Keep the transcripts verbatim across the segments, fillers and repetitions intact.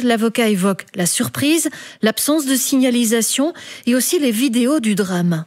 vote, l'avocat évoque la surprise, l'absence de signalisation et aussi les vidéos du drame.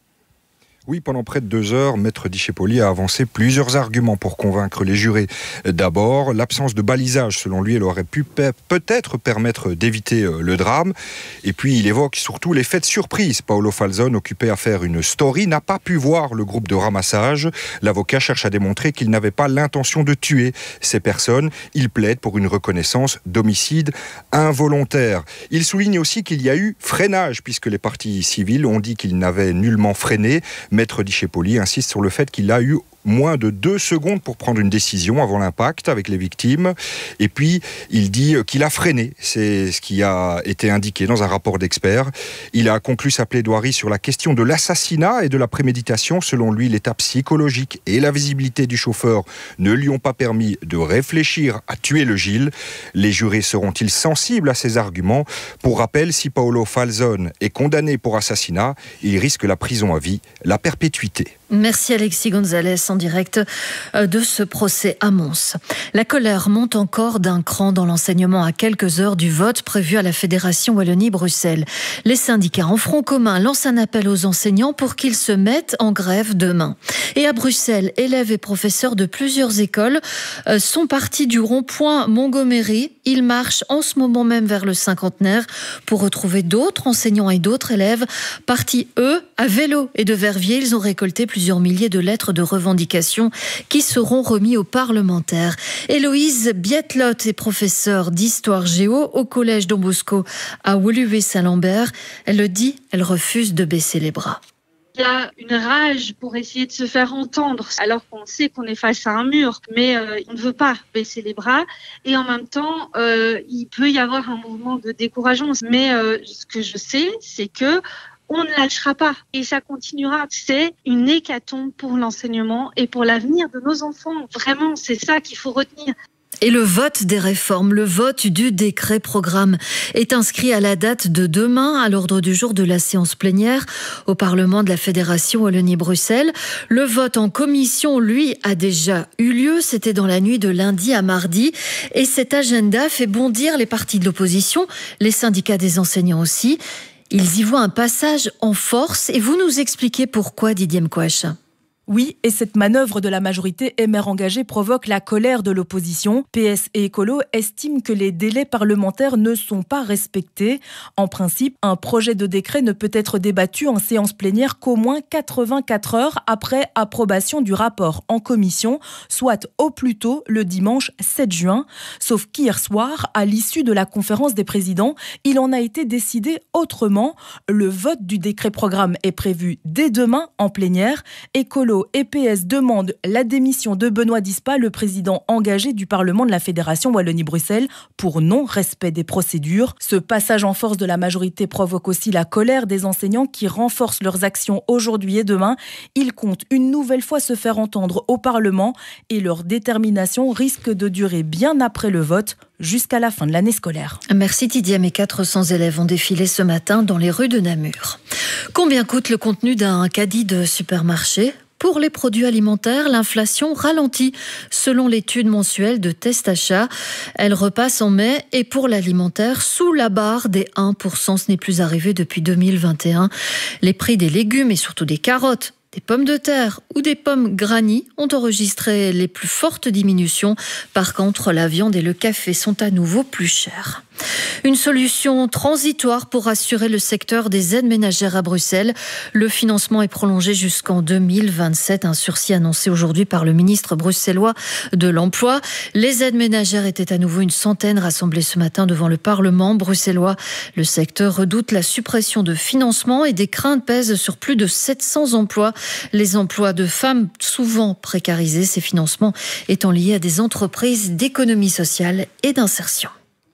Oui, pendant près de deux heures, Maître Discepoli a avancé plusieurs arguments pour convaincre les jurés. D'abord, l'absence de balisage. Selon lui, elle aurait pu pe- peut-être permettre d'éviter euh, le drame. Et puis, il évoque surtout l'effet de surprise. Paolo Falzon, occupé à faire une story, n'a pas pu voir le groupe de ramassage. L'avocat cherche à démontrer qu'il n'avait pas l'intention de tuer ces personnes. Il plaide pour une reconnaissance d'homicide involontaire. Il souligne aussi qu'il y a eu freinage, puisque les parties civiles ont dit qu'il n'avait nullement freiné. Maître Discepoli insiste sur le fait qu'il a eu moins de deux secondes pour prendre une décision avant l'impact avec les victimes. Et puis, il dit qu'il a freiné. C'est ce qui a été indiqué dans un rapport d'experts. Il a conclu sa plaidoirie sur la question de l'assassinat et de la préméditation. Selon lui, l'état psychologique et la visibilité du chauffeur ne lui ont pas permis de réfléchir à tuer le Gilles. Les jurés seront-ils sensibles à ces arguments ? Pour rappel, si Paolo Falzon est condamné pour assassinat, il risque la prison à vie, la perpétuité. Merci Alexis Gonzalez en direct de ce procès à Mons. La colère monte encore d'un cran dans l'enseignement à quelques heures du vote prévu à la Fédération Wallonie-Bruxelles. Les syndicats en front commun lancent un appel aux enseignants pour qu'ils se mettent en grève demain. Et à Bruxelles, élèves et professeurs de plusieurs écoles sont partis du rond-point Montgomery. Ils marchent en ce moment même vers le cinquantenaire pour retrouver d'autres enseignants et d'autres élèves partis, eux, à vélo et de Verviers. Ils ont récolté plusieurs milliers de lettres de revendication qui seront remis aux parlementaires. Héloïse Bietlotte est professeure d'histoire géo au collège Don Bosco à Woluwe-Saint-Lambert. Elle le dit, elle refuse de baisser les bras. Il y a une rage pour essayer de se faire entendre, alors qu'on sait qu'on est face à un mur, mais euh, on ne veut pas baisser les bras. Et en même temps, euh, il peut y avoir un mouvement de découragement. Mais euh, ce que je sais, c'est que on ne lâchera pas et ça continuera. C'est une hécatombe pour l'enseignement et pour l'avenir de nos enfants. Vraiment, c'est ça qu'il faut retenir. Et le vote des réformes, le vote du décret programme est inscrit à la date de demain à l'ordre du jour de la séance plénière au Parlement de la Fédération Wallonie-Bruxelles. Le vote en commission, lui, a déjà eu lieu. C'était dans la nuit de lundi à mardi. Et cet agenda fait bondir les partis de l'opposition, les syndicats des enseignants aussi. Ils y voient un passage en force et vous nous expliquez pourquoi, Didier Mkouache. Oui, et cette manœuvre de la majorité M R engagée provoque la colère de l'opposition. P S et Écolo estiment que les délais parlementaires ne sont pas respectés. En principe, un projet de décret ne peut être débattu en séance plénière qu'au moins quatre-vingt-quatre heures après approbation du rapport en commission, soit au plus tôt le dimanche sept juin. Sauf qu'hier soir, à l'issue de la conférence des présidents, il en a été décidé autrement. Le vote du décret programme est prévu dès demain en plénière. Écolo et P S demandent la démission de Benoît Dispa, le président engagé du Parlement de la Fédération Wallonie-Bruxelles, pour non-respect des procédures. Ce passage en force de la majorité provoque aussi la colère des enseignants qui renforcent leurs actions aujourd'hui et demain. Ils comptent une nouvelle fois se faire entendre au Parlement et leur détermination risque de durer bien après le vote, jusqu'à la fin de l'année scolaire. Merci Didier. Mes quatre cents élèves ont défilé ce matin dans les rues de Namur. Combien coûte le contenu d'un caddie de supermarché ? Pour les produits alimentaires, l'inflation ralentit selon l'étude mensuelle de Testachat. Elle repasse en mai et pour l'alimentaire, sous la barre des un pour cent. Ce n'est plus arrivé depuis deux mille vingt et un. Les prix des légumes et surtout des carottes, des pommes de terre ou des pommes granny ont enregistré les plus fortes diminutions. Par contre, la viande et le café sont à nouveau plus chers. Une solution transitoire pour assurer le secteur des aides ménagères à Bruxelles. Le financement est prolongé jusqu'en deux mille vingt-sept. Un sursis annoncé aujourd'hui par le ministre bruxellois de l'Emploi. Les aides ménagères étaient à nouveau une centaine rassemblées ce matin devant le Parlement bruxellois. Le secteur redoute la suppression de financement et des craintes pèsent sur plus de sept cents emplois. Les emplois de femmes souvent précarisés, ces financements étant liés à des entreprises d'économie sociale et d'insertion.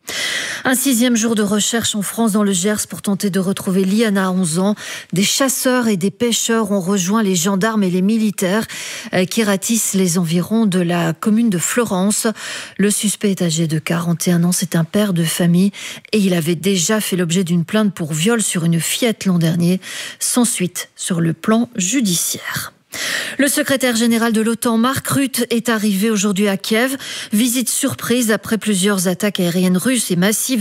Un sixième jour de recherche en France dans le Gers pour tenter de retrouver Liana, onze ans. Des chasseurs et des pêcheurs ont rejoint les gendarmes et les militaires qui ratissent les environs de la commune de Florence. Le suspect est âgé de quarante et un ans, c'est un père de famille et il avait déjà fait l'objet d'une plainte pour viol sur une fillette l'an dernier, sans suite sur le plan judiciaire. Le secrétaire général de l'OTAN, Mark Rutte, est arrivé aujourd'hui à Kiev. Visite surprise après plusieurs attaques aériennes russes et massives